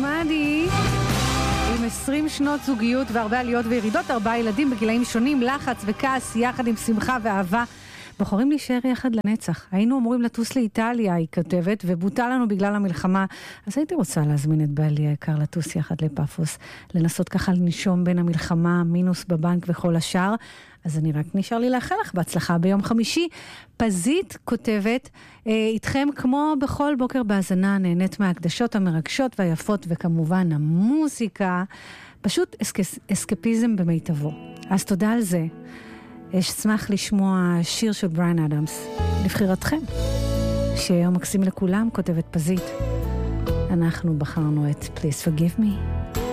מדי עם 20 שנות זוגיות והרבה עליות וירידות, 4 ילדים בגילאים שונים, לחץ וכעס יחד עם שמחה ואהבה. בוחרים להישאר יחד לנצח. היינו אמורים לטוס לאיטליה, היא כותבת, ובוטל לנו בגלל המלחמה. אז הייתי רוצה להזמין את בעלי היקר לטוס יחד לפאפוס, לנסות ככה לנשום בין המלחמה, מינוס בבנק וכל השאר. אז אני רק נשאר לי לאחל לך בהצלחה ביום חמישי. פזית כותבת, איתכם כמו בכל בוקר בהזנה, נהנית מההקדשות המרגשות והיפות, וכמובן המוזיקה, פשוט אסקפיזם במיטבו. אז תודה על זה. אשמח לשמוע שיר של בריין אדמס, לבחירתכם. שיום מקסים לכולם, כותבת פזית. אנחנו בחרנו את Please Forgive Me.